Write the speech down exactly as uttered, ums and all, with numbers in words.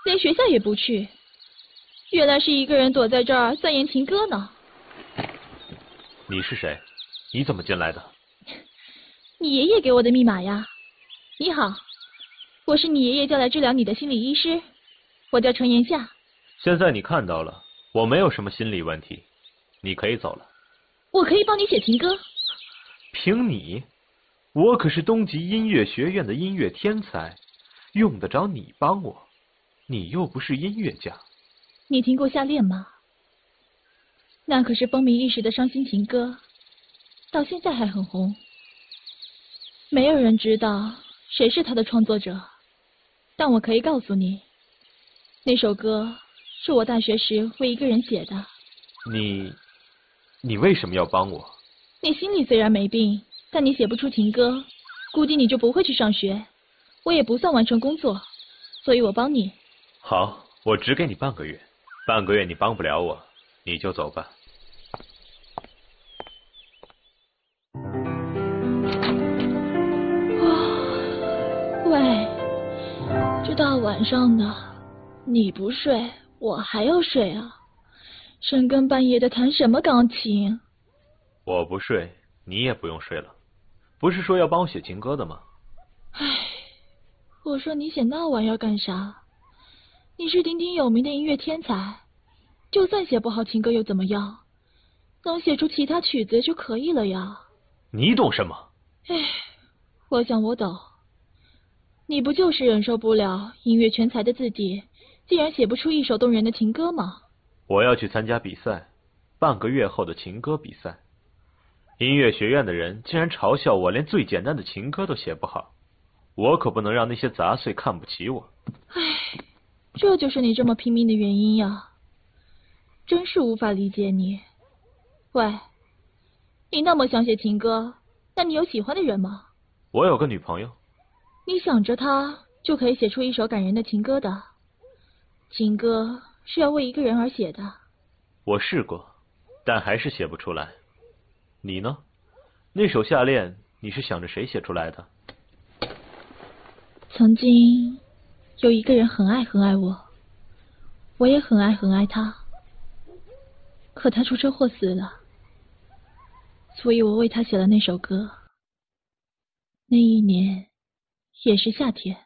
连学校也不去，原来是一个人躲在这儿钻研情歌呢。 你是谁？你怎么进来的？ 你爷爷给我的密码呀。你好，我是你爷爷叫来治疗你的心理医师，我叫程炎夏。 现在你看到了，我没有什么心理问题，你可以走了。 我可以帮你写情歌。 凭你？我可是东极音乐学院的音乐天才，用得着你帮我？你又不是音乐家。 你听过《夏恋》吗？那可是风靡一时的伤心情歌，到现在还很红。没有人知道谁是他的创作者，但我可以告诉你，那首歌是我大学时为一个人写的。 你，你为什么要帮我？ 你心里虽然没病，但你写不出情歌，估计你就不会去上学，我也不算完成工作，所以我帮你。 好，我只给你半个月，半个月你帮不了我，你就走吧。 喂，这大晚上的，你不睡，我还要睡啊！深更半夜的弹什么钢琴？ 我不睡，你也不用睡了。不是说要帮我写情歌的吗？ 唉，我说你写那玩意儿干啥？你是鼎鼎有名的音乐天才，就算写不好情歌又怎么样？能写出其他曲子就可以了呀。 你懂什么？ 唉，我想我懂。你不就是忍受不了音乐全才的自己竟然写不出一首动人的情歌吗？ 我要去参加比赛，半个月后的情歌比赛。音乐学院的人竟然嘲笑我连最简单的情歌都写不好，我可不能让那些杂碎看不起我。 唉，这就是你这么拼命的原因呀，真是无法理解你。喂，你那么想写情歌，那你有喜欢的人吗？ 我有个女朋友。 你想着她就可以写出一首感人的情歌的。情歌是要为一个人而写的。 我试过，但还是写不出来。你呢？那首《夏恋》你是想着谁写出来的？ 曾经有一个人很爱很爱我，我也很爱很爱他，可他出车祸死了，所以我为他写了那首歌。那一年也是夏天。